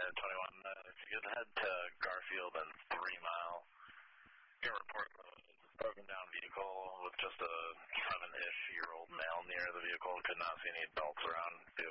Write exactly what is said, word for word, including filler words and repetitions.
twenty-one, uh, if you could head to Garfield and Three Mile, you can report a broken down vehicle with just a seven-ish year old male near the vehicle. Could not see any adults around. Do